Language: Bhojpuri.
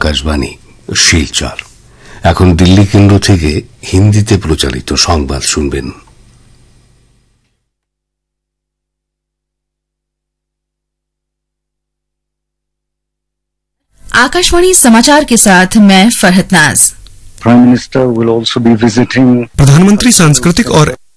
আকাশবাণী শিলচর। এখন দিল্লি কেন্দ্র থেকে হিন্দিতে প্রচারিত সংবাদ শুনবেন। आकाशवाणी समाचार के साथ मैं फरहत नाज। Prime Minister will also be visiting प्रधानमंत्री सांस्कृतिक और